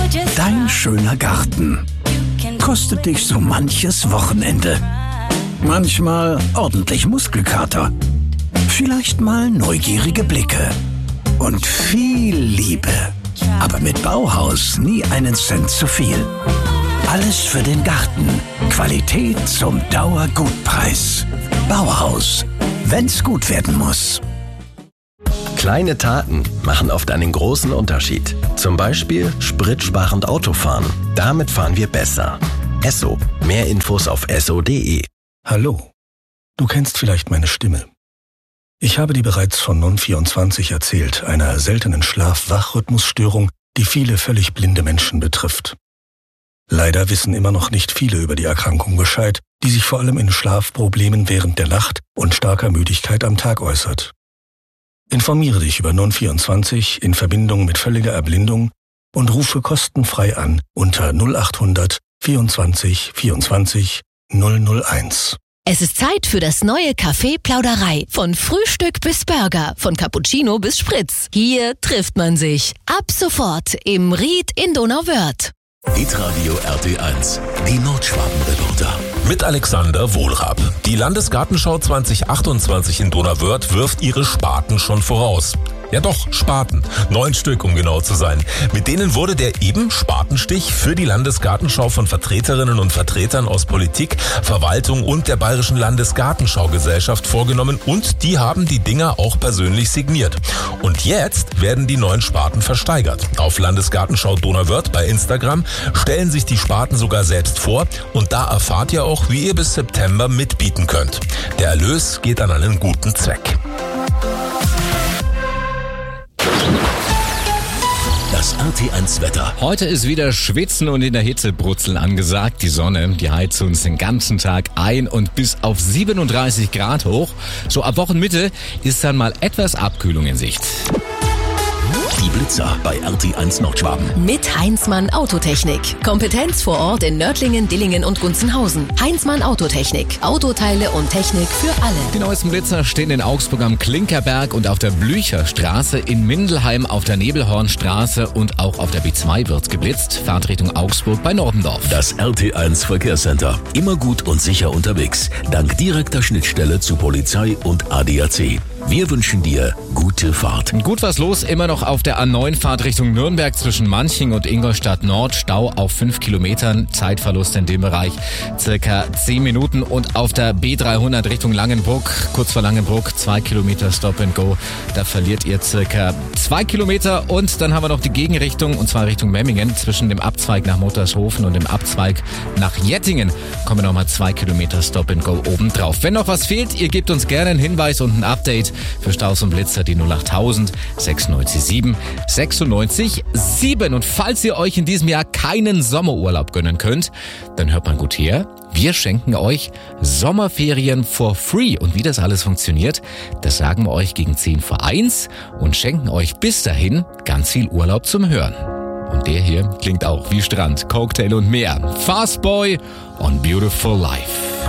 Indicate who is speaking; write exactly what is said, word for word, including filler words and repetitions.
Speaker 1: Dein schöner Garten kostet dich so manches Wochenende. Manchmal ordentlich Muskelkater. Vielleicht mal neugierige Blicke. Und viel Liebe. Aber mit Bauhaus nie einen Cent zu viel. Alles für den Garten. Qualität zum Dauergutpreis. Bauhaus. Wenn's gut werden muss.
Speaker 2: Kleine Taten machen oft einen großen Unterschied. Zum Beispiel spritsparend Autofahren. Damit fahren wir besser. Esso. Mehr Infos auf esso punkt de.
Speaker 3: Hallo. Du kennst vielleicht meine Stimme. Ich habe dir bereits von non vierundzwanzig erzählt, einer seltenen Schlaf-Wach-Rhythmusstörung, die viele völlig blinde Menschen betrifft. Leider wissen immer noch nicht viele über die Erkrankung Bescheid, die sich vor allem in Schlafproblemen während der Nacht und starker Müdigkeit am Tag äußert. Informiere dich über non vierundzwanzig in Verbindung mit völliger Erblindung und rufe kostenfrei an unter null achthundert vierundzwanzig vierundzwanzig null null eins.
Speaker 4: Es ist Zeit für das neue Café Plauderei. Von Frühstück bis Burger, von Cappuccino bis Spritz. Hier trifft man sich. Ab sofort im Ried in Donauwörth.
Speaker 5: Hitradio R T eins, die Nordschwaben-Reporter.
Speaker 6: Mit Alexander Wohlrab. Die Landesgartenschau zwanzig achtundzwanzig in Donauwörth wirft ihre Spaten schon voraus. Ja doch, Spaten. Neun Stück, um genau zu sein. Mit denen wurde der eben Spatenstich für die Landesgartenschau von Vertreterinnen und Vertretern aus Politik, Verwaltung und der Bayerischen Landesgartenschaugesellschaft vorgenommen und die haben die Dinger auch persönlich signiert. Und jetzt werden die neuen Spaten versteigert. Auf Landesgartenschau Donauwörth bei Instagram stellen sich die Spaten sogar selbst vor und da erfahrt ihr auch, wie ihr bis September mitbieten könnt. Der Erlös geht an einen guten Zweck.
Speaker 5: Das R T eins Wetter.
Speaker 7: Heute ist wieder Schwitzen und in der Hitze brutzeln angesagt. Die Sonne, die heizt uns den ganzen Tag ein und bis auf siebenunddreißig Grad hoch. So ab Wochenmitte ist dann mal etwas Abkühlung in Sicht.
Speaker 5: Die Blitzer bei R T eins Nordschwaben.
Speaker 4: Mit Heinzmann Autotechnik. Kompetenz vor Ort in Nördlingen, Dillingen und Gunzenhausen. Heinzmann Autotechnik. Autoteile und Technik für alle.
Speaker 7: Die neuesten Blitzer stehen in Augsburg am Klinkerberg und auf der Blücherstraße, in Mindelheim auf der Nebelhornstraße und auch auf der B zwei wird's geblitzt. Fahrtrichtung Augsburg bei Nordendorf.
Speaker 5: Das R T eins Verkehrscenter. Immer gut und sicher unterwegs. Dank direkter Schnittstelle zu Polizei und A D A C. Wir wünschen dir gute Fahrt.
Speaker 7: Gut was los, immer noch auf der A neun Fahrtrichtung Nürnberg zwischen Manching und Ingolstadt Nord. Stau auf fünf Kilometern, Zeitverlust in dem Bereich circa zehn Minuten. Und auf der B dreihundert Richtung Langenbruck, kurz vor Langenbruck, zwei Kilometer Stop and Go. Da verliert ihr circa zwei Kilometer. Und dann haben wir noch die Gegenrichtung, und zwar Richtung Memmingen. Zwischen dem Abzweig nach Muttershofen und dem Abzweig nach Jettingen kommen nochmal zwei Kilometer Stop and Go obendrauf. Wenn noch was fehlt, ihr gebt uns gerne einen Hinweis und ein Update. Für Staus und Blitzer die null achttausend sechsundneunzig sieben sechsundneunzig sieben. Und falls ihr euch in diesem Jahr keinen Sommerurlaub gönnen könnt, dann hört man gut her. Wir schenken euch Sommerferien for free. Und wie das alles funktioniert, das sagen wir euch gegen zehn vor eins und schenken euch bis dahin ganz viel Urlaub zum Hören. Und der hier klingt auch wie Strand, Cocktail und mehr. Fastboy on Beautiful Life.